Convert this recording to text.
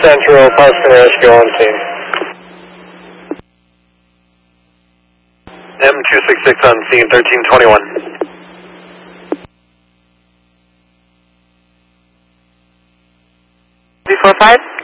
Central, Parks and Rescue on scene. M266 on scene, 1321. 345.